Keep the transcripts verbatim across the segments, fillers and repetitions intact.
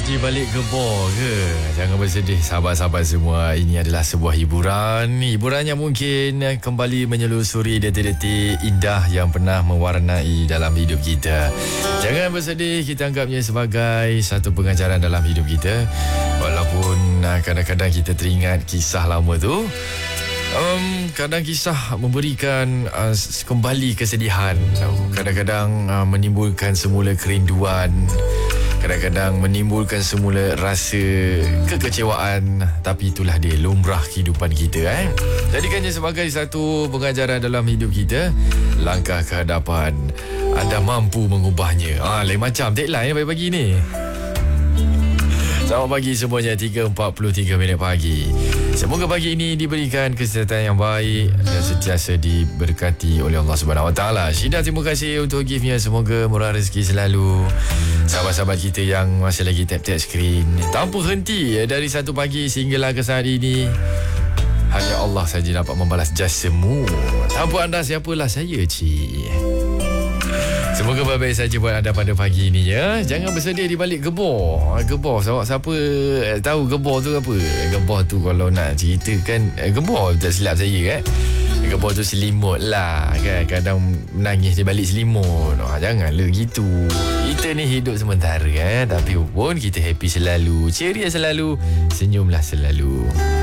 Haji balik gebor ke? Jangan bersedih sahabat-sahabat semua. Ini adalah sebuah hiburan. Hiburannya mungkin kembali menyelusuri detik-detik indah yang pernah mewarnai dalam hidup kita. Jangan bersedih, kita anggapnya sebagai satu pengajaran dalam hidup kita. Walaupun kadang-kadang kita teringat kisah lama tu, Um, kadang kisah memberikan uh, kembali kesedihan. Kadang-kadang uh, menimbulkan semula kerinduan. Kadang-kadang menimbulkan semula rasa kekecewaan. Tapi itulah dia, lumrah kehidupan kita. eh? Jadikannya sebagai satu pengajaran dalam hidup kita. Langkah ke hadapan, anda mampu mengubahnya. Ah, lain macam tagline pagi-pagi ni. Selamat pagi semuanya, tiga empat puluh tiga minit pagi. Semoga pagi ini diberikan kesihatan yang baik dan sentiasa diberkati oleh Allah Subhanahu Wa Taala. Syida, terima kasih untuk giftnya. Semoga murah rezeki selalu. Sahabat-sahabat kita yang masih lagi tap-tap skrin, tanpa henti dari satu pagi sehinggalah ke saat ini, hanya Allah saja dapat membalas jasamu. Tanpa anda, siapalah saya, cik. Semoga baik-baik saja buat anda pada pagi ini ya. Jangan bersedih di balik gebor. Gebor, siapa tahu gebor tu apa? Gebor tu kalau nak ceritakan, gebor tak silap saya kan. Gebor tu selimut lah kan. Kadang menangis di balik selimut. Oh, janganlah gitu. Kita ni hidup sementara kan. Tapi pun kita happy selalu, ceria selalu, senyumlah selalu.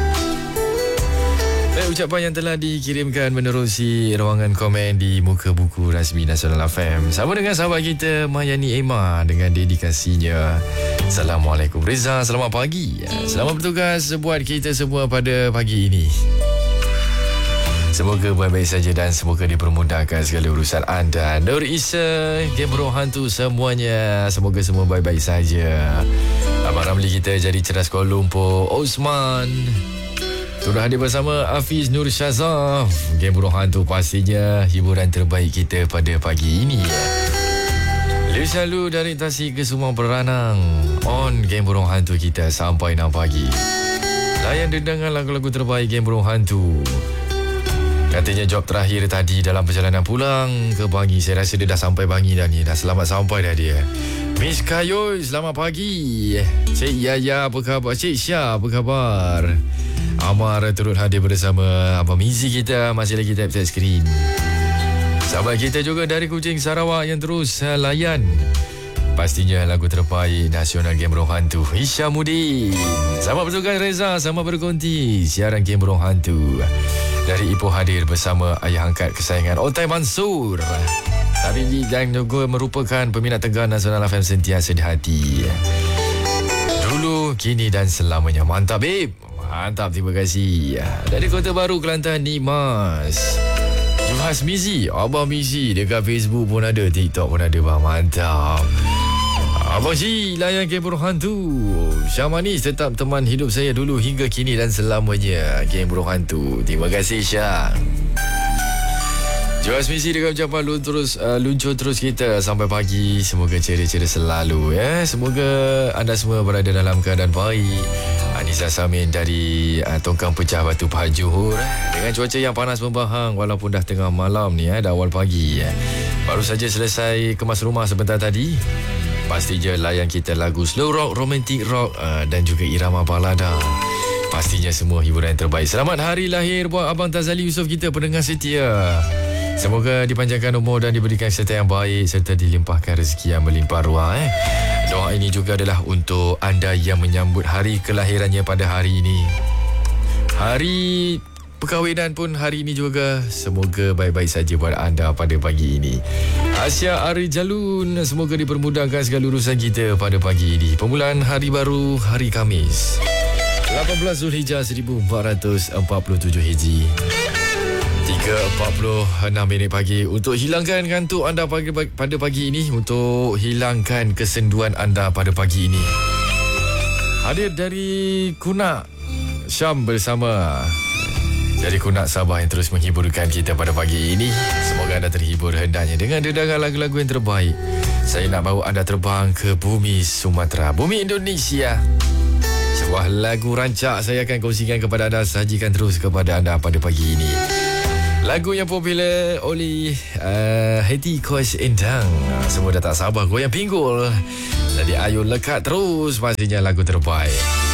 Baik, ucapan yang telah dikirimkan menerusi ruangan komen di muka buku rasmi Nasional F M. Sama dengan sahabat kita Mayani Emma dengan dedikasinya. Assalamualaikum Reza, selamat pagi. Selamat bertugas buat kita semua pada pagi ini. Semoga baik-baik saja dan semoga dipermudahkan segala urusan anda. Nur Isa, Game Burung Hantu semuanya, semoga semua baik-baik saja. Abang Ramli kita jadi cerdas Kuala Lumpur, Osman sudah hadir bersama Hafiz Nur Syazaf. Game Burung Hantu pastinya hiburan terbaik kita pada pagi ini. Lebih selalu dari Tasik ke Sumang Peranang. On Game Burung Hantu kita sampai enam pagi. Layan dendangan lagu-lagu terbaik Game Burung Hantu. Katanya job terakhir tadi dalam perjalanan pulang ke Bangi. Saya rasa dia dah sampai Bangi dah ni. Dah selamat sampai dah dia. Miss Kayoy, selamat pagi. Cik Yaya, apa khabar? Cik Syah, apa khabar? Amar turut hadir bersama Abang Mizi kita, masih lagi tap-tap skrin. Sahabat kita juga dari Kuching Sarawak yang terus uh, layan pastinya lagu terbaik Nasional Game Burung Hantu, Hishamuddin. Selamat bertugas Reza, selamat berkonti siaran Game Burung Hantu. Dari Ipoh hadir bersama ayah angkat kesayangan Otai Mansur. Tapi dan juga merupakan peminat tegar Nasional F M sentiasa di hati. Dulu, kini dan selamanya. Mantap, babe. Mantap, terima kasih. Dari Kota Baru, Kelantan, Nimas Juhas Mizi, Abang Mizi. Dekat Facebook pun ada, TikTok pun ada bang. Mantap. Abang Ji, layan Game Burung Hantu. Syah Manis, tetap teman hidup saya dulu hingga kini dan selamanya. Game Burung Hantu. Terima kasih Syah. Juhas Mizi dengan ucapan lu terus uh, luncur terus kita sampai pagi. Semoga ceria-ceria selalu ya. Semoga anda semua berada dalam keadaan baik. Anissa Samin dari uh, Tongkang Pecah Batu Pahat Johor. Dengan cuaca yang panas membahang walaupun dah tengah malam ni eh, dah awal pagi. Eh. Baru saja selesai kemas rumah sebentar tadi. Pastinya layan kita lagu slow rock, romantic rock uh, dan juga irama balada. Pastinya semua hiburan yang terbaik. Selamat hari lahir buat Abang Tazali Yusof kita, pendengar setia. Semoga dipanjangkan umur dan diberikan kesihatan yang baik serta dilimpahkan rezeki yang melimpah ruah. Eh. Doa ini juga adalah untuk anda yang menyambut hari kelahirannya pada hari ini. Hari perkahwinan pun hari ini juga. Semoga baik-baik saja buat anda pada pagi ini. Asya Ari Jalun, semoga dipermudahkan segala urusan kita pada pagi ini. Permulaan hari baru, hari Khamis, lapan belas Zulhijjah seribu empat ratus empat puluh tujuh Hijri. tiga empat puluh enam minit pagi. Untuk hilangkan kantuk anda pagi, pada pagi ini, untuk hilangkan kesenduan anda pada pagi ini, hadir dari Kunak Syam bersama dari Kunak Sabah yang terus menghiburkan kita pada pagi ini. Semoga anda terhibur hendaknya dengan dendangan lagu-lagu yang terbaik. Saya nak bawa anda terbang ke bumi Sumatera, bumi Indonesia. Sebuah lagu rancak saya akan kongsikan kepada anda, sajikan terus kepada anda pada pagi ini. Lagu yang popular oleh uh, Hedi Kois Endang. Uh, semua dah tak sabar goyang pinggul. Jadi ayo lekat terus pastinya lagu terbaik.